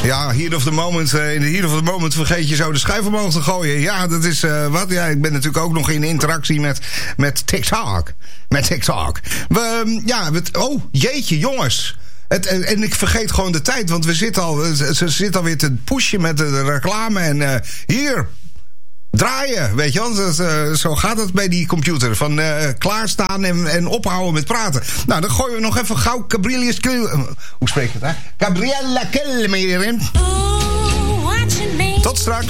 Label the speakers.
Speaker 1: Ja, heat of the moment. In de heat of the moment vergeet je zo de schuif omhoog te gooien. Ja, dat is wat. Ja, ik ben natuurlijk ook nog in interactie met TikTok. Oh, jeetje, jongens. En ik vergeet gewoon de tijd, want ze zit alweer te pushen met de reclame. En hier, draaien, weet je wel. Zo gaat het bij die computer. Van klaarstaan en ophouden met praten. Nou, dan gooien we nog even gauw hoe spreek je het, hè? Gabriella Kelmer in. Tot straks.